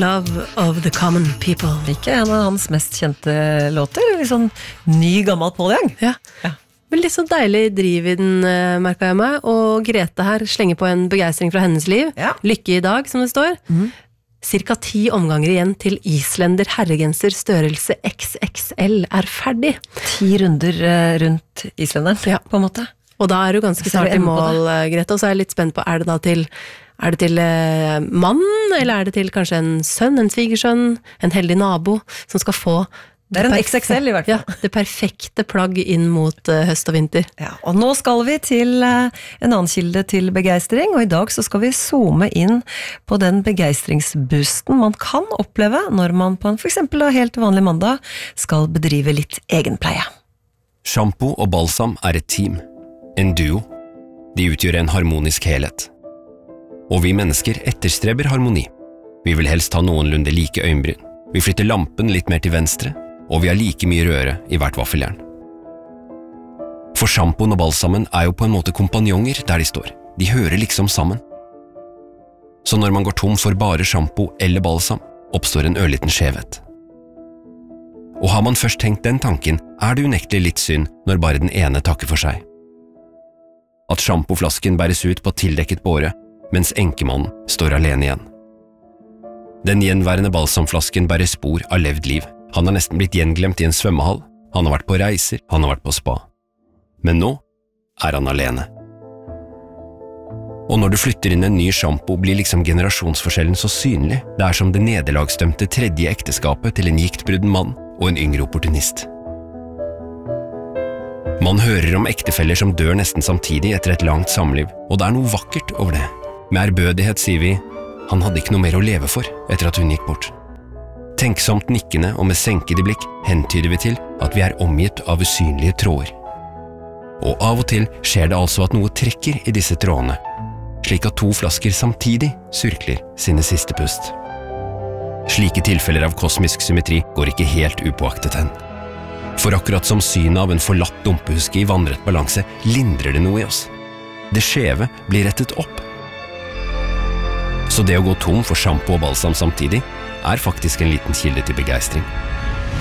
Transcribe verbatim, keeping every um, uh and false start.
Love of the Common People. Ikke en av hans mest kjente låter, litt sånn ny, gammel Paul Young. Ja, ja. Men litt sånn deilig driv i den, merket jeg meg, og Grete her slenger på en begeistring fra hennes liv. Ja. Lykke i dag, som det står. Mm. Cirka ti omganger igjen til Islender herregenser størrelse X X L er ferdig. Ti runder rundt Islenderen, ja, på en måte. Og da er du ganske snart i mål, Grete, og så er jeg litt spent på, er det da til, er det til eh, mann, eller er det til kanskje en sønn, en svigersønn, en heldig nabo, som skal få det er en X X L i hvert fall. Ja, det perfekte plagg inn mot uh, høst og vinter. Ja, og nå skal vi til uh, en annen kilde til begeistring, og i dag så skal vi zoome inn på den begeistringsboosten man kan oppleve når man på en for eksempel helt vanlig mandag skal bedrive litt egenpleie. Shampoo og balsam er et team, en duo. De utgjør en harmonisk helhet. Og vi mennesker etterstreber harmoni. Vi vil helst ha noenlunde like øyenbryn. Vi flytter lampen litt mer til venstre, og vi har like mye røre i hvert vaffeljern. For sjampoen og balsamen er jo på en måte kompanjonger der de står. De hører liksom sammen. Så når man går tom for bare sjampo eller balsam, oppstår en ørliten skjevhet. Og har man først tenkt den tanken, er det unektelig litt synd når bare den ene takker for seg. At sjampoflasken bæres ut på tildekket båre, mens enkemannen står alene igjen. Den gjenværende balsamflasken bærer spor av levd liv. Han har nesten blitt gjenglemt i en svømmehall, han har vært på reiser, han har vært på spa. Men nå er han alene. Og når du flytter inn en ny shampoo, blir liksom generasjonsforskjellen så synlig. Det er som det nederlagsdømte tredje ekteskapet til en giktbrudden mann og en yngre opportunist. Man hører om ektefeller som dør nesten samtidig etter et langt samliv, og det er noe vakkert over det. Med ærbødighet sier vi, han hadde ikke noe mer å leve for etter at hun gikk bort. Tenksomt nikkende og med senkede blikk hentyder vi til at vi er omgitt av usynlige tråder. Og av og til skjer det altså at noe trekker i disse trådene, slik at to flasker samtidig surkler sine siste pust. Slike tilfeller av kosmisk symmetri går ikke helt upåaktet hen. For akkurat som synet av en forlatt dumpehuske i vannrett balanse lindrer det noe i oss. Det skjeve blir rettet opp. Så det å gå tom for shampoo og balsam samtidig er faktisk en liten kilde til begeistring.